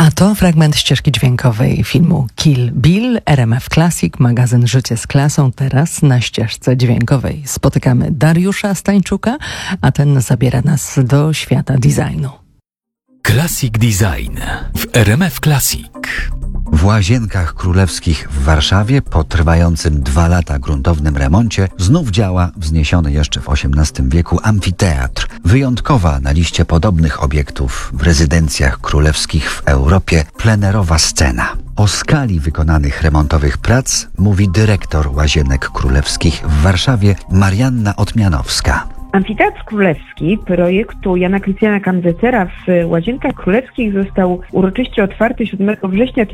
A to fragment ścieżki dźwiękowej filmu Kill Bill, RMF Classic, magazyn Życie z klasą. Teraz na ścieżce dźwiękowej spotykamy Dariusza Stańczuka, a ten zabiera nas do świata designu. Classic Design w RMF Classic. W Łazienkach Królewskich w Warszawie po trwającym 2 lata gruntownym remoncie znów działa wzniesiony jeszcze w XVIII wieku amfiteatr. Wyjątkowa na liście podobnych obiektów w rezydencjach królewskich w Europie plenerowa scena. O skali wykonanych remontowych prac mówi dyrektor Łazienek Królewskich w Warszawie Marianna Otmianowska. Amfiteatr Królewski projektu Jana Krystiana Kamdecera w Łazienkach Królewskich został uroczyście otwarty 7 września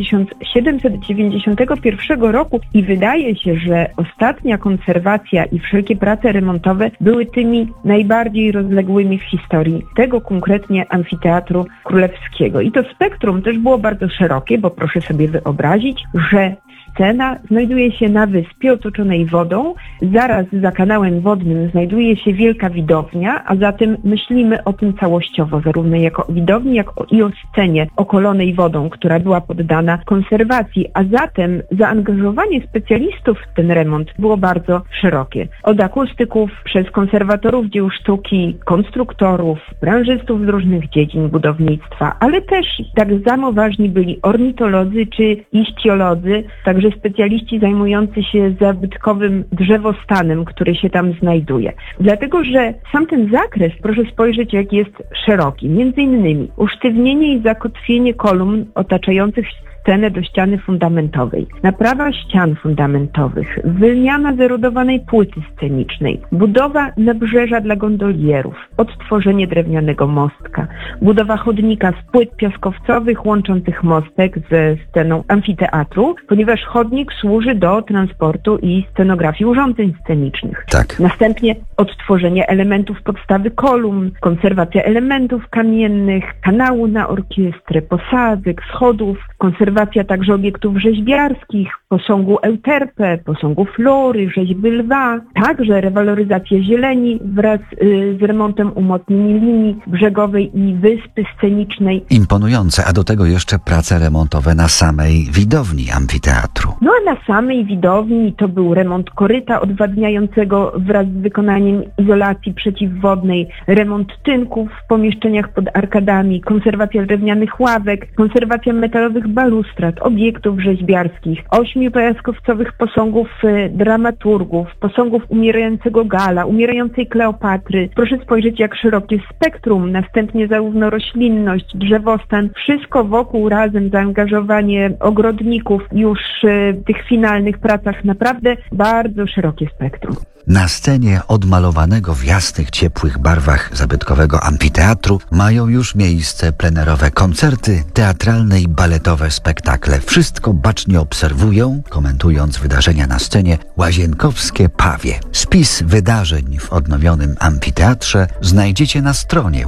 1791 roku i wydaje się, że ostatnia konserwacja i wszelkie prace remontowe były tymi najbardziej rozległymi w historii tego konkretnie Amfiteatru Królewskiego. I to spektrum też było bardzo szerokie, bo proszę sobie wyobrazić, że scena znajduje się na wyspie otoczonej wodą, zaraz za kanałem wodnym znajduje się wielka widownia, a zatem myślimy o tym całościowo, zarówno jako o widowni, jak i o scenie okolonej wodą, która była poddana konserwacji, a zatem zaangażowanie specjalistów w ten remont było bardzo szerokie. Od akustyków, przez konserwatorów dzieł sztuki, konstruktorów, branżystów z różnych dziedzin budownictwa, ale też tak samo ważni byli ornitolodzy czy ichtiolodzy, także specjaliści zajmujący się zabytkowym drzewostanem, który się tam znajduje. Dlatego, że sam ten zakres, proszę spojrzeć, jak jest szeroki. Między innymi usztywnienie i zakotwienie kolumn otaczających scenę do ściany fundamentowej, naprawa ścian fundamentowych, wymiana zerodowanej płyty scenicznej, budowa nabrzeża dla gondolierów, odtworzenie drewnianego mostka, budowa chodnika z płyt piaskowcowych łączących mostek ze sceną amfiteatru, ponieważ chodnik służy do transportu i scenografii urządzeń scenicznych. Tak. Następnie odtworzenie elementów podstawy kolumn, konserwacja elementów kamiennych, kanału na orkiestrę, posadzek, schodów, konserwacja także obiektów rzeźbiarskich, posągu Euterpe, posągu Flory, rzeźby lwa, także rewaloryzacja zieleni wraz z remontem umocnień linii brzegowej i wyspy scenicznej. Imponujące, a do tego jeszcze prace remontowe na samej widowni amfiteatru. No a na samej widowni to był remont koryta odwadniającego wraz z wykonaniem izolacji przeciwwodnej, remont tynków w pomieszczeniach pod arkadami, konserwacja drewnianych ławek, konserwacja metalowych balustrad, obiektów rzeźbiarskich, 8 piaskowcowych posągów dramaturgów, posągów umierającego Gala, umierającej Kleopatry. Proszę spojrzeć, jak szerokie spektrum, następnie zarówno roślinność, drzewostan, wszystko wokół razem, zaangażowanie ogrodników już w tych finalnych pracach, naprawdę bardzo szerokie spektrum. Na scenie odmalowanego w jasnych, ciepłych barwach zabytkowego amfiteatru mają już miejsce plenerowe koncerty, teatralne i baletowe spektakle. Wszystko bacznie obserwują, komentując wydarzenia na scenie, łazienkowskie pawie. Spis wydarzeń w odnowionym amfiteatrze znajdziecie na stronie